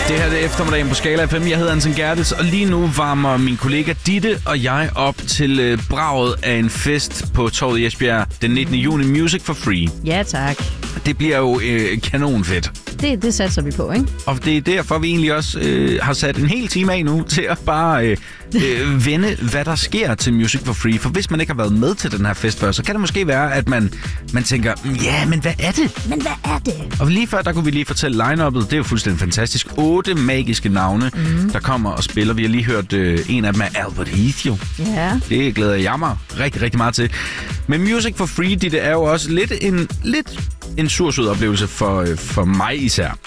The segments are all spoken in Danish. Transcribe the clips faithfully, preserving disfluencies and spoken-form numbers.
Det her det er eftermiddagen på Skala F M. Jeg hedder Anton Gerdes, og lige nu varmer min kollega Ditte og jeg op til øh, braget af en fest på Torvet i Esbjerg den nittende juni. Music for Free. Ja, tak. Det bliver jo øh, kanonfedt. Det, det satser vi på, ikke? Og det er derfor, vi egentlig også øh, har sat en hel time af nu til at bare øh, øh, vende, hvad der sker til Music for Free. For hvis man ikke har været med til den her fest før, så kan det måske være, at man, man tænker, ja, men hvad er det? Men hvad er det? Og lige før, der kunne vi lige fortælle line-uppet. Det er jo fuldstændig fantastisk. Otte magiske navne, mm. der kommer og spiller. Vi har lige hørt øh, en af dem af Albert Heath, jo. Ja. Det glæder jeg mig rigtig, rigtig meget til. Men Music for Free, det er jo også lidt en, lidt en sursød oplevelse for, øh, for mig især.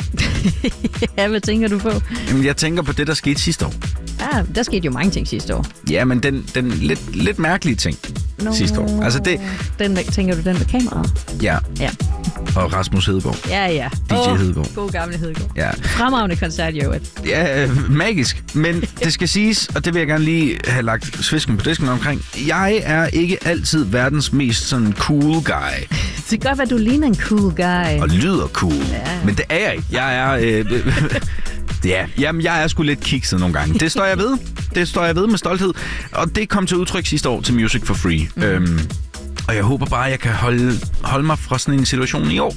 Ja, hvad tænker du på? Jamen, jeg tænker på det, der skete sidste år. Ja, der skete jo mange ting sidste år. Ja, men den, den lidt, lidt mærkelige ting no. sidste år. Altså det... Den, tænker du den med kameraet? Ja. Ja. Og Rasmus Hedegaard. Ja, ja. D J oh, Hedegaard. God gamle Hedegaard. Ja. Fremragende koncert, jo. Ja, øh, magisk. Men det skal siges, og det vil jeg gerne lige have lagt svisken på disken omkring. Jeg er ikke altid verdens mest sådan cool guy. Det kan godt være, du ligner en cool guy. Og lyder cool. Ja. Men det er jeg ikke. Jeg er... Øh, ja, jamen, jeg er sgu lidt kikset nogle gange. Det står jeg ved. Det står jeg ved med stolthed. Og det kom til udtryk sidste år til Music for Free. Mm. Øhm, og jeg håber bare, at jeg kan holde, holde mig fra sådan en situation i år.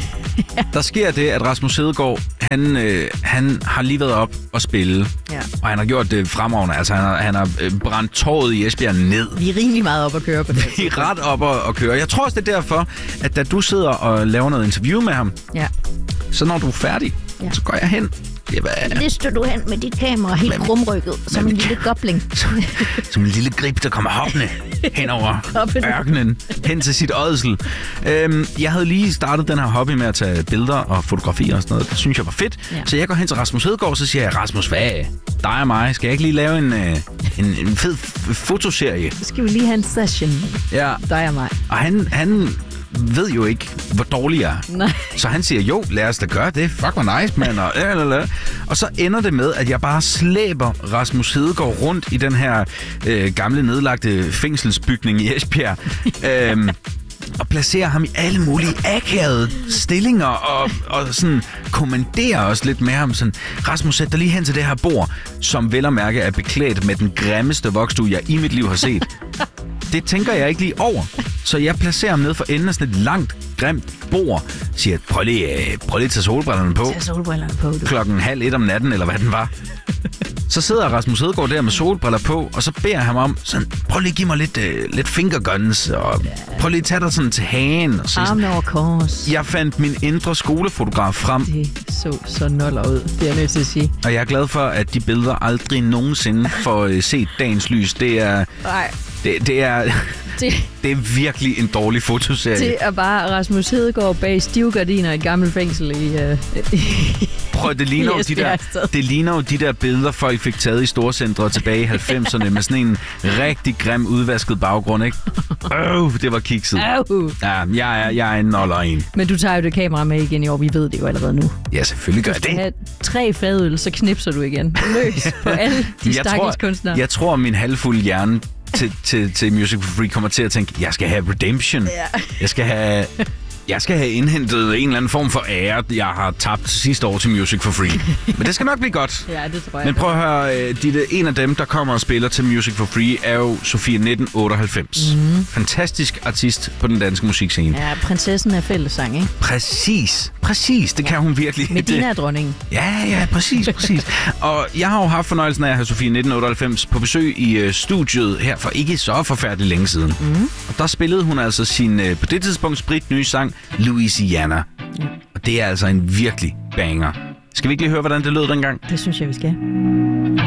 Der sker det, at Rasmus Hedegaard, han, øh, han har lige været op og spille. Ja. Og han har gjort det fremragende. Altså, han har, han har brændt torvet i Esbjerg ned. Vi er rimelig meget op at køre på det. Vi er ret op at, at køre. Jeg tror også, det er derfor, at da du sidder og laver noget interview med ham, ja. så når du er færdig, ja. så går jeg hen. Det står du hen med dit kamera helt krumrykket, som en lille gobling. Som, som en lille grib, der kommer hoppende hen over ørkenen, hen til sit ådsel. Øhm, jeg havde lige startet den her hobby med at tage billeder og fotografier og sådan noget. Det synes jeg var fedt. Ja. Så jeg går hen til Rasmus Hedegaard, og så siger jeg, Rasmus, hvad er dig og mig? Skal jeg ikke lige lave en, en, en fed fotoserie? Så skal vi lige have en session. Ja. Dig og mig. Og han... han ved jo ikke, hvor dårlig jeg er. Nej. Så han siger, jo, lad os da gøre det. Fuck, hvor nice, mand. Og, øh, og så ender det med, at jeg bare slæber Rasmus Hedegaard rundt i den her øh, gamle nedlagte fængselsbygning i Esbjerg. øhm, og placerer ham i alle mulige akavede stillinger og, og sådan kommanderer os lidt med ham. Sådan, Rasmus, sæt dig lige hen til det her bord, som vel at mærke er beklædt med den grimmeste vokstue, jeg i mit liv har set. Det tænker jeg ikke lige over. Så jeg placerer ham ned for enden af sådan et langt, grimt bord. Siger, prøv lige, prøv lige at tage solbrillerne på. Tag solbrillerne på, du. Klokken halv et om natten, eller hvad den var. Så sidder Rasmus Hedegaard der med solbriller på, og så beder jeg ham om, sådan, prøv lige at give mig lidt, øh, lidt fingerguns, og prøv lige at tage dig sådan til hagen. Og armen over kors. Jeg fandt min indre skolefotograf frem. Det så så noller ud, det er jeg nødt til at sige. Og jeg er glad for, at de billeder aldrig nogensinde får øh, set dagens lys. Det er... Nej. Det, det er... Det, det er virkelig en dårlig fotoserie. Det er bare Rasmus Hedegaard bag stivgardiner i et gammelt fængsel i... Uh, Prøv, det ligner, de der, det ligner jo de der billeder, folk fik taget i storcentre tilbage i halvfemserne med sådan en rigtig grim, udvasket baggrund, ikke? Øv, det var kikset. Øv. Ja, jeg er, jeg er en noller en. Men du tager jo det kamera med igen i år, vi ved det jo allerede nu. Ja, selvfølgelig gør jeg det. Hvis du har tre fadøl, så knipser du igen. Løs på alle de stakkels kunstnere. Jeg tror, min halvfulde hjerne til, til, til Music for Free kommer til at tænke, jeg skal have redemption. Ja. Jeg skal have... Jeg skal have indhentet en eller anden form for ære, jeg har tabt sidste år til Music for Free. Men det skal nok blive godt. Ja, det tror jeg. Men prøv at høre, Ditte, en af dem, der kommer og spiller til Music for Free, er jo Sofie nitten otteoghalvfems. Mm. Fantastisk artist på den danske musikscene. Ja, prinsessen af fællessang, ikke? Præcis. Præcis, det ja. kan hun virkelig. Medina er dronningen. Ja, ja, præcis, præcis. Og jeg har jo haft fornøjelsen af at have Sofie nitten otteoghalvfems på besøg i uh, studiet her for ikke så forfærdeligt længe siden. Mm. Og der spillede hun altså sin, uh, på det tidspunkt, sprit nye sang, Louisiana. Ja. Og det er altså en virkelig banger. Skal vi ikke lige høre, hvordan det lød dengang? Det synes jeg, vi skal.